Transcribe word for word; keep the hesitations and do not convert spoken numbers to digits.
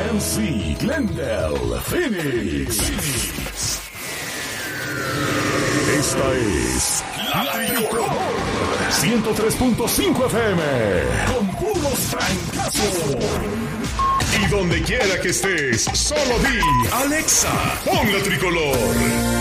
Tennessee, Glendale, Phoenix. Esta es La Tricolor ciento tres punto cinco F M con puros francazos. Y donde quiera que estés, solo di Alexa, pon La Tricolor.